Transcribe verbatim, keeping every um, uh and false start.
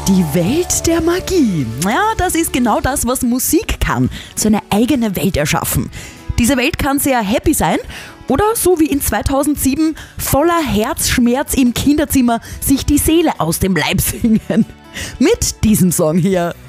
Die Welt der Magie. Ja, das ist genau das, was Musik kann. So eine eigene Welt erschaffen. Diese Welt kann sehr happy sein oder so wie in zweitausendsieben voller Herzschmerz im Kinderzimmer sich die Seele aus dem Leib singen. Mit diesem Song hier.